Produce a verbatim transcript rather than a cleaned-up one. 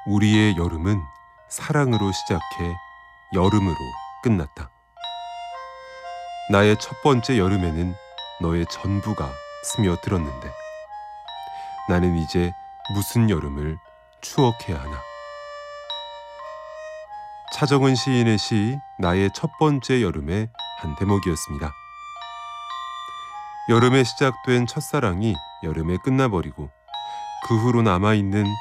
우리의 여름은 사랑으로 시작해 여름으로 끝났다. 나의 첫 번째 여름에는 너의 전부가 스며들었는데 나는 이제 무슨 여름을 추억해야 하나. 차정은 시인의 시 나의 첫 번째 여름의 한 대목이었습니다. 여름에 시작된 첫사랑이 여름에 끝나버리고 그 후로 남아있는